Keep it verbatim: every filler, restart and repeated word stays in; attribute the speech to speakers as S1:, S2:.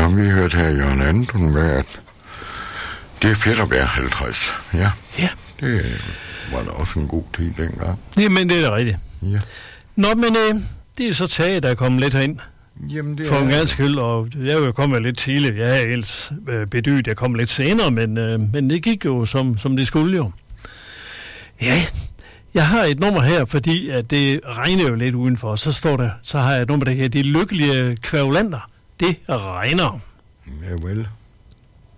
S1: som vi hørte her, Jørgen Anton, med, at det er fedt at være halvtreds. Ja,
S2: ja.
S1: Det var da også en god tid dengang.
S2: Jamen, det er da rigtigt.
S1: Ja.
S2: Nå, men øh, det er så taget, der er kommet lidt herind.
S1: Jamen, det
S2: for
S1: er...
S2: en ganske skyld, og jeg er jo kommet lidt tidligt. Jeg er ellers øh, bedyrt, jeg kom lidt senere, men, øh, men det gik jo, som, som det skulle jo. Ja, jeg har et nummer her, fordi at det regner jo lidt udenfor. Så står der, så har jeg et nummer, der her, de lykkelige kværulanter. Det regner.
S1: Ja, vel.